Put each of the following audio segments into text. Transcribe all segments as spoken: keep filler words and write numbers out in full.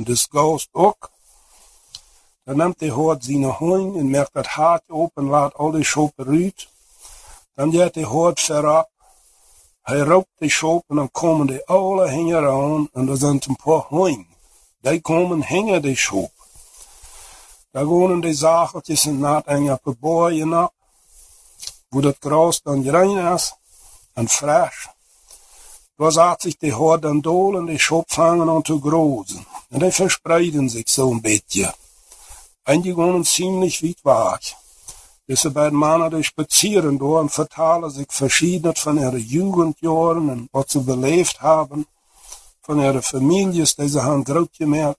En das Gast ook. Dan neemt de hoort zijn hoing en merkt dat haartje op en laat al die schopen uit. Dan gaat de hoort verab. Hij roopt de schopen en dan komen die alle hingen aan en er zijn een paar hoing. Die komen hingen de schop. Daar wonen die zageltjes en naad en op de boeien op. Wo dat gras dan rein is en frisch. Da zat sich die Horde dann dool und die Schop fangen an zu großen. Und die verspreiden sich so ein bisschen. Einige gehen ziemlich weit weg. Diese beiden Männer, die spazieren da und vertalen sich verschiedene von ihren Jugendjahren und was sie belebt haben, von ihren Familien, die sie haben groß gemerkt.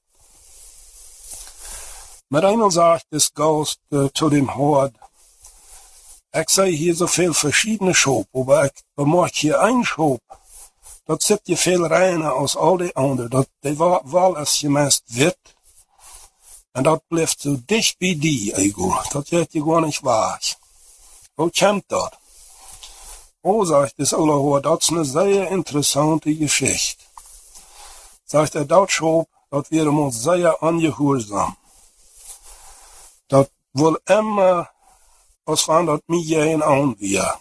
Mit einmal sagt das Gast äh, zu dem Horde, ich sehe hier so viel verschiedene Schop, aber ich bemerke hier ein Schop. Dat zit je veel reiner als al die anderen. Dat die wal is je meest wit. En dat blijft zo dicht bij die, ego. Dat gaat je gewoon niet weg. Hoe komt dat? Oh, zegt das Allerhoor, dat is een zeer interessante Geschichte. Zegt er, dat schop, dat wir uns sehr angehorsam. Dat wil immer, als van dat mij een aan weer.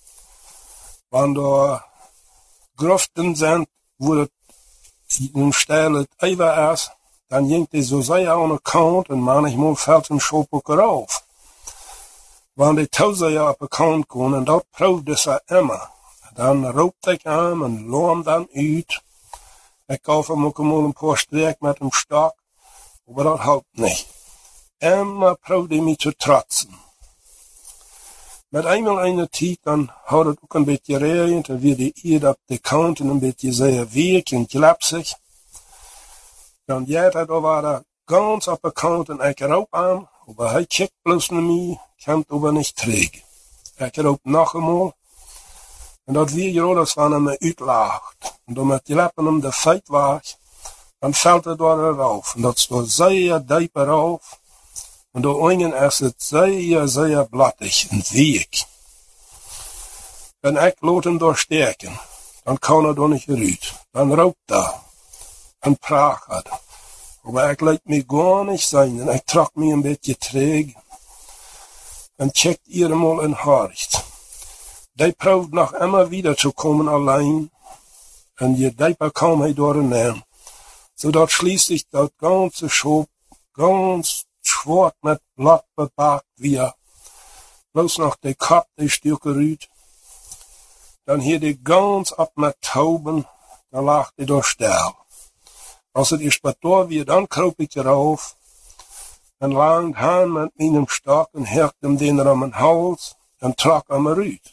Want Gruften sind, wo das in Stelle Eiver ist, dann jinkt die so sehr an den Kant und manchmal fällt ein Schopok rauf. Wenn die Tauser ja auf den Kant gehen, und dort probt es ja immer. Dann raubt ich an und lohnt dann uit. Ich kaufe mir mal ein paar Streck mit dem Stock, aber das hält nicht. Immer probt ich mich zu trotzen. Met einmal eine Zeit, dann hat es auch ein bisschen regnet, dann wird die Erde auf die Kanten ein bisschen sehr weich und glapsig. Dann geht er da war ganz auf der Kanten, ich rauf an, aber er checkt bloß nicht mehr, kommt aber nicht träge. Ich rauf noch einmal, und das wird ja das, wenn er mir uitlacht. Und dann mit die Lappen um der Feit war, dann fällt er da rauf. Und das ist da sehr deep rauf. Und da unten ist es sehr, sehr blattig und weich. Wenn ich laat ihn da stärken, dann kann er da nicht raus. Dann raubt er und prachert. Aber ich leg mich gar nicht sein, und ich trag mich ein bisschen träge und checkt ihr mal in Horcht. Die probt noch immer wieder zu kommen allein, und je deeper kam er da rein, sodass schließlich das ganze Schop ganz schwarz mit Blatt bepackt wir. Bloß noch der Kopf, der Stücke rüht. Dann hier die ganz ab mit Tauben, da lag die da still. Als het is wat door wie, dann kroop ich rauf und langt han mit meinem Stock und hört ihm den um den Hals und trag am rüht.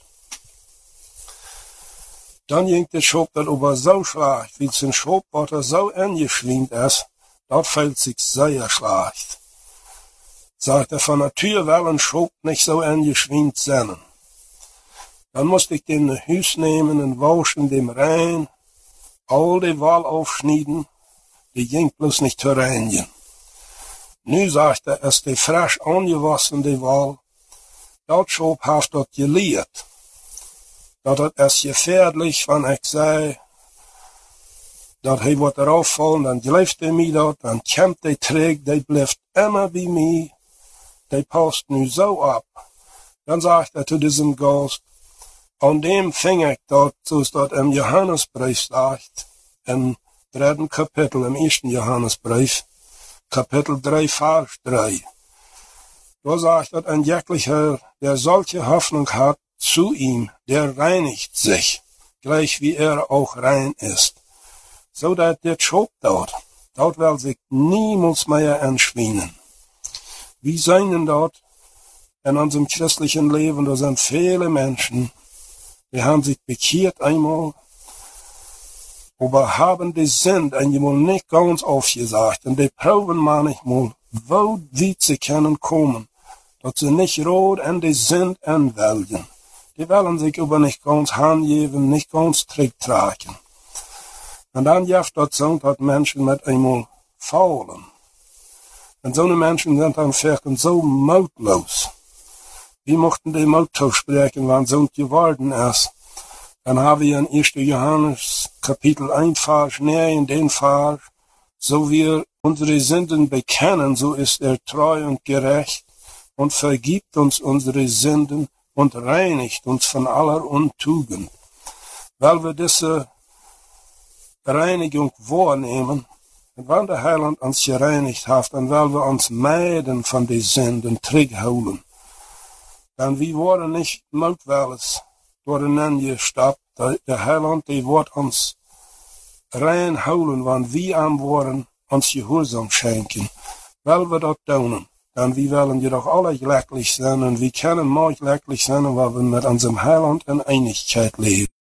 Dann ging der Schop dat aber so schlecht, wie sein Schopwater so angeschwingt ist, dat fällt sich sehr schlecht. Sagt er, von Natur will ein Schop nicht so angeschwingt sein. Dann musste ich den nach Hus nehmen und waschen dem rein, all die Wal aufschneiden, die ging bloß nicht zu reinigen. Nu sagt er, ist die frisch angewaschen, die Wal, dat Schop hat dort gelehrt. Dat het is gefährlich, wenn ich sei, dat hij wordt eraf vallen, dan blijft hij mij dat, dan komt hij terug, die blijft immer bij mij, die passt nu zo ab. Dan sagt er zu diesem Gast, an dem fing ich dat, zoals dat im Johannesbrief sagt, im dritten Kapitel, im ersten Johannesbrief, Kapitel drei, Vers drei. Da sagt er, ein jeglicher, der solche Hoffnung hat, zu ihm, der reinigt sich, gleich wie er auch rein ist. So dass der Schop dort, dort will sich niemals mehr entschwinden. Wie seien dort in unserem christlichen Leben, da sind viele Menschen, die haben sich bekehrt einmal, aber haben die Sinn einmal nicht ganz aufgesagt, und die proben manchmal, wo weit sie können kommen, dass sie nicht rot in die Sinn anwählen. Die wollen sich aber nicht ganz hingeben, nicht ganz tragen. Und dann jaft das so, dass Menschen mit einmal faulen. Und so eine Menschen sind dann vielleicht so mautlos. Wie mochten die Mut sprechen, wenn so geworden ist? Dann haben wir in ersten Johannes Kapitel eins, Vers neun, in den Vers, so wir unsere Sünden bekennen, so ist er treu und gerecht und vergibt uns unsere Sünden und reinigt uns von aller Untugend. Weil wir diese Reinigung wahrnehmen, und wenn der Heiland uns gereinigt hat, dann wollen wir uns meiden von den Sünden zurückholen. Denn wir worden nicht notwendig door den angestappt. Der Heiland, die wird uns reinholen, wenn wir am worden uns Gehorsam schenken. Weil wir das tun, dann wir wollen jedoch alle glücklich sein und wir können mal glücklich sein, weil wir mit unserem Heiland in Einigkeit leben.